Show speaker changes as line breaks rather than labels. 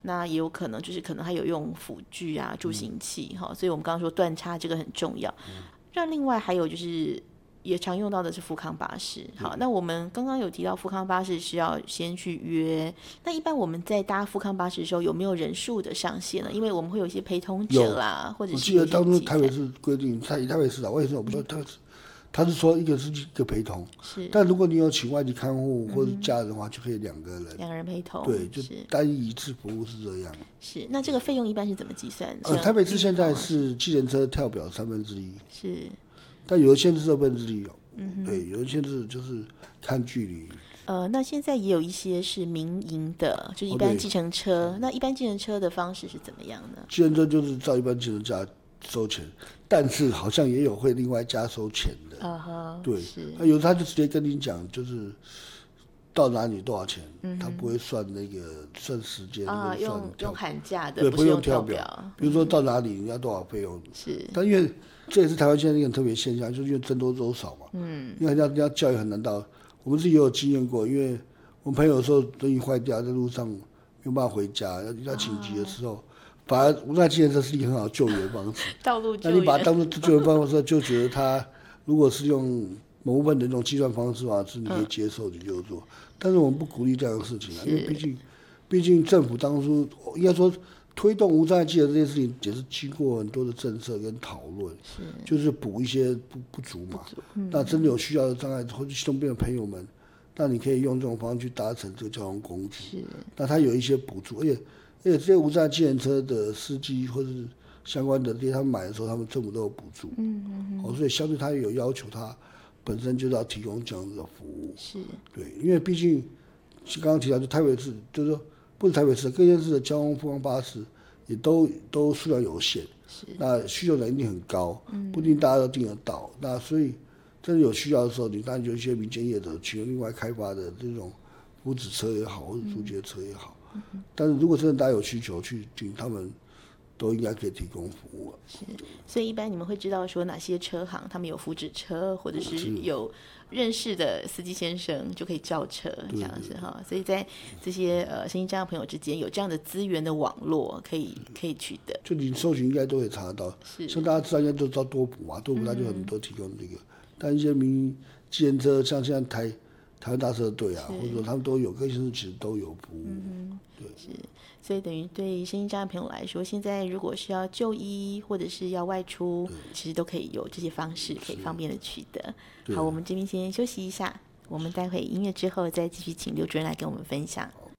那也有可能就是可能还有用辅具啊、助行器所以我们刚刚说断差这个很重要。那另外还有就是也常用到的是富康巴士。好，那我们刚刚有提到富康巴士是要先去约，那一般我们在搭富康巴士的时候有没有人数的上限呢？因为我们会有一些陪同者啦，或者是
我记得当初台北
市
市规定，台北市我也是我不知道台北市。他是说一个是一个陪同，但如果你有请外籍看护或者家人的话，就可以2个人，
两个人陪同，
对，就单一次服务是这样。
是，那这个费用一般是怎么计算？
台北市现在是计程车跳表1/3，
是，
但有的限制2/3哦。对，有的限制就是看距离。
那现在也有一些是民营的，就是一般计程车。那一般计程车的方式是怎么样呢？
计程车就是照一般计程价收钱，但是好像也有会另外加收钱的。对，那有他就直接跟你讲，就是到哪里多少钱，他不会算那个算时间啊，
用喊价的，
对，
不是用
跳
表。
比如说到哪里你要多少费用，
是。
但因为这也是台湾现在一个特别现象，就是因为僧多粥少嘛。因为人家教育很难到，我们自己也有经验过，因为我们朋友有时候轮椅坏掉，在路上没有办法回家，要紧急的时候。反而无奈计程车是一个很好救援方式，
道路救援。
那你把它当作救援方式的时候，就觉得他如果是用某部分的那种计算方式的话，是你可以接受，你就做。但是我们不鼓励这样的事情因为毕竟政府当初应该说推动无障碍计程这件事情，也是经过很多的政策跟讨论，就是补一些不足嘛。那真的有需要的障碍或者行动便的朋友们，那你可以用这种方式去达成这个交通工具。那它有一些补助，而且这些无障碍计程车的司机或者是相关的店，他们买的时候，他们政府都有补助。所以相对他也有要求，他本身就是要提供这样子的服务。对，因为毕竟刚刚提到，就台北市，就是说不是台北市，各县市的交通富康巴士也都数量有限，那需求量一定很高，不一定大家都订得到。那所以真的有需要的时候，你当然就一些民间业者去另外开发的这种福祉车也好，或者租借车也好。但是如果真的大家有需求去订，他们都应该可以提供服务。
所以一般你们会知道说哪些车行他们有福祉车，或者是有认识的司机先生就可以叫车这样子所以在这些身心障碍朋友之间有这样的资源的网络可以取得，
就你搜寻应该都可以查得到。像大家知道应该都知道多补嘛，多补它就很多提供这个，但一些计程车像现在台湾大车队啊，或者说他们都有，各县市其实都有服务。对，
所以等于对身心障碍朋友来说，现在如果是要就医或者是要外出，其实都可以有这些方式可以方便的取得。好，我们这边先休息一下，我们待会音乐之后再继续请刘主任来跟我们分享。